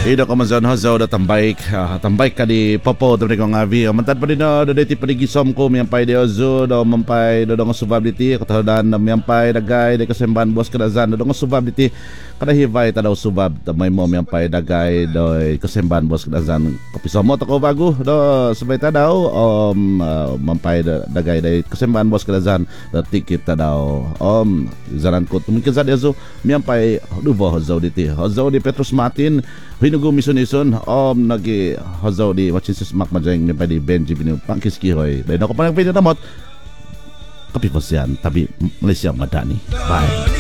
Ida ko manzon hazaw da tambay ka di popo to ko ngavi mantan pa din do deti pa gisom ko miampay di ozo do mampay do dong subability ko tadan miampay dagay de kasemban bos kadazan do dong subability kada hivay ta daw subab ta may mo miampay dagay do kasemban bos kadazan kapisomo to ko bago do sabay ta daw mampay dagay de kasemban bos kadazan da ticket ta daw zaran ko tumikin sa dezo miampay dubo hazaw diti hazaw di Petrus Martin hinugo mison-ison nagi hazaw di watching sa smak majeng ni padi Benji binu pangkiski hoy dahil ako pa nagpinamot kapipos yan tabi Malaysia madani bye.